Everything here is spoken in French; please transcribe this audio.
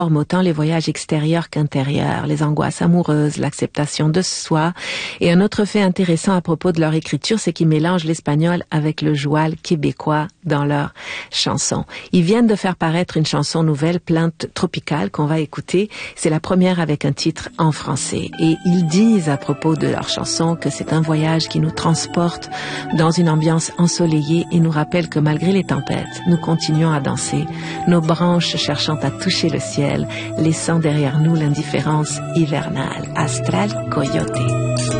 autant les voyages extérieurs qu'intérieurs, les angoisses amoureuses, l'acceptation de soi. Et un autre fait intéressant à propos de leur écriture, c'est qu'ils mélangent l'espagnol avec le joual québécois dans leurs chansons. Ils viennent de faire paraître une chanson nouvelle, Plainte tropicale, qu'on va écouter. C'est la première avec un titre en français. Et ils disent à propos de leur chanson que c'est un voyage qui nous transporte dans une ambiance ensoleillée et nous rappelle que malgré les tempêtes, nous continuons à danser, nos branches cherchant à toucher le ciel, laissant derrière nous l'indifférence hivernale. Astral Coyote.